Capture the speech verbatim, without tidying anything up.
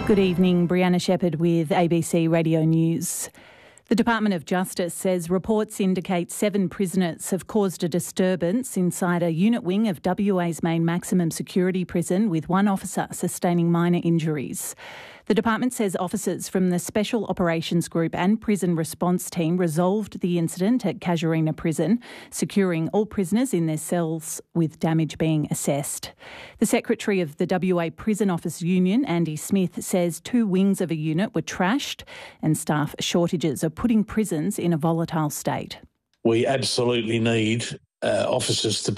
Good evening, Brianna Shepherd with A B C Radio News. The Department of Justice says reports indicate seven prisoners have caused a disturbance inside a unit wing of W A's main maximum security prison, with one officer sustaining minor injuries. The department says officers from the Special Operations Group and Prison Response Team resolved the incident at Casuarina Prison, securing all prisoners in their cells with damage being assessed. The Secretary of the W A Prison Office Union, Andy Smith, says two wings of a unit were trashed and staff shortages are putting prisons in a volatile state. We absolutely need uh, officers to